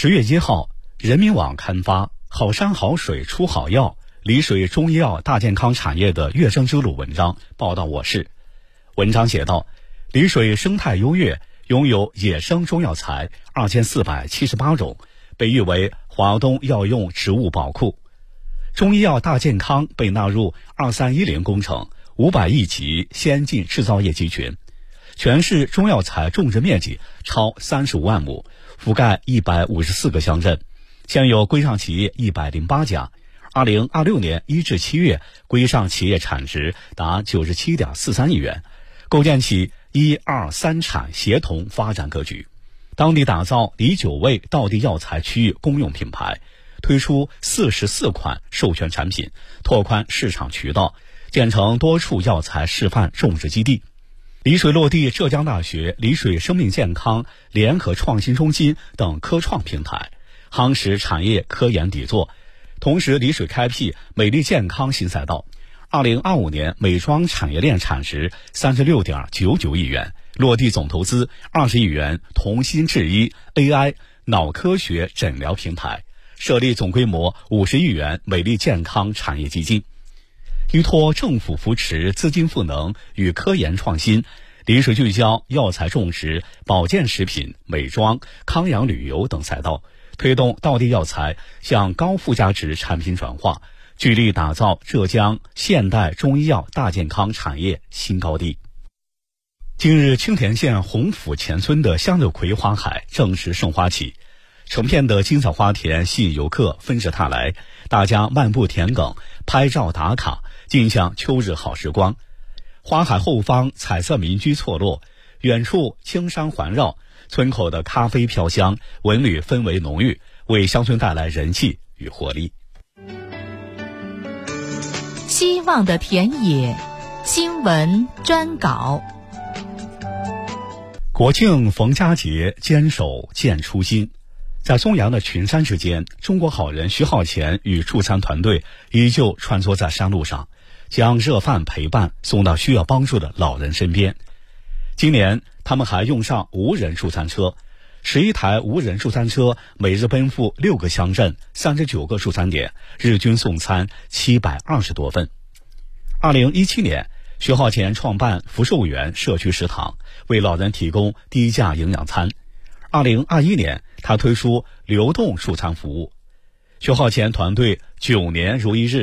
10月1号，人民网刊发好山好水出好药，丽水中医药大健康产业的跃升之路文章报道我市。文章写道，丽水生态优越，拥有野生中药材2478种，被誉为华东药用植物宝库。中医药大健康被纳入2310工程500亿级先进制造业集群，全市中药材种植面积超35万亩，覆盖154个乡镇，现有规上企业108家。2026年1至7月，规上企业产值达97.43亿元，构建起1、2、3产协同发展格局。当地打造里9味道地药材区域公用品牌，推出44款授权产品，拓宽市场渠道，建成多处药材示范种植基地。丽水落地浙江大学丽水生命健康联合创新中心等科创平台，夯实产业科研底座。同时，丽水开辟美丽健康新赛道。2025年美妆产业链产值36.99亿元，落地总投资20亿元，同心制医 AI 脑科学诊疗平台，设立总规模50亿元美丽健康产业基金。依托政府扶持、资金赋能与科研创新，丽水聚焦药材种植、保健食品、美妆、康养旅游等赛道，推动道地药材向高附加值产品转化，聚力打造浙江现代中医药大健康产业新高地。近日，青田县洪府前村的向日葵花海正式盛花起，成片的金色花田吸引游客纷至沓来，大家漫步田埂，拍照打卡，尽享秋日好时光。花海后方彩色民居错落，远处青山环绕，村口的咖啡飘香，文旅氛围浓郁，为乡村带来人气与活力。 希望的田野新闻专稿。 国庆逢佳节，坚守见初心。在松阳的群山之间，中国好人徐浩前与助餐团队依旧穿梭在山路上，将热饭陪伴送到需要帮助的老人身边。今年他们还用上无人助餐车，11台无人助餐车每日奔赴6个乡镇39个助餐点，日均送餐720多份。2017年，徐浩前创办福寿园社区食堂，为老人提供低价营养餐。2021年，他推出流动助餐服务。徐浩前团队9年如一日，